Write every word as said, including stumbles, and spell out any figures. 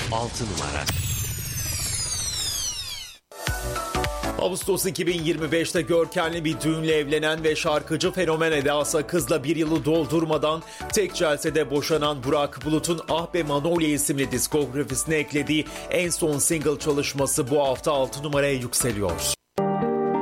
altı numara. Ağustos iki bin yirmi beşte görkemli bir düğünle evlenen ve şarkıcı fenomen Eda Asa Kız'la bir yılı doldurmadan tek celsede boşanan Burak Bulut'un Ah Be Manolya isimli diskografisine eklediği en son single çalışması bu hafta altı numaraya yükseliyor.